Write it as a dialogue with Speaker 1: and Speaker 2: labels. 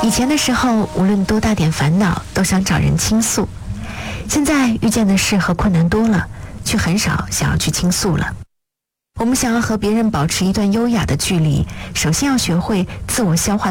Speaker 1: 以前的时候，无论多大点烦恼，都想找人倾诉。现在遇见的事和困难多了，却很少想要去倾诉了。我们想要和别人保持一段优雅的距离，首先要学会自我消化